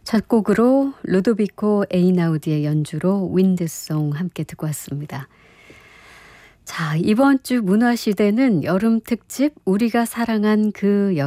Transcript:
첫 곡으로 루도비코 에이나우디의 연주로 윈드송 함께 듣고 왔습니다. 자, 이번 주 문화시대는 여름 특집 우리가 사랑한 그